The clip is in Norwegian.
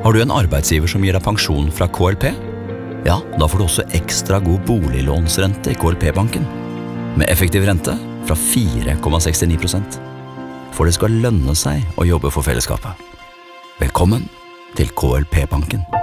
Har du en arbeidsgiver som gir deg pensjon fra KLP? Ja, da får du også ekstra god boliglånsrente i KLP-banken. Med effektiv rente fra 4,69%. For det skal lønne seg å jobbe for fellesskapet. Velkommen til KLP-banken.